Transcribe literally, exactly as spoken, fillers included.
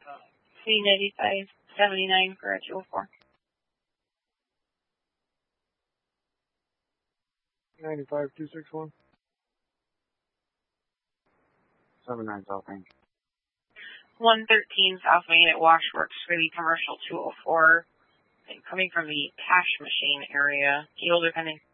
C ninety-five seventy-nine for a two oh four. ninety-five two six one. seven nine South Main. one thirteen South Main at Washworks for the commercial two oh four. Coming from the cash machine area. Keyholder pending.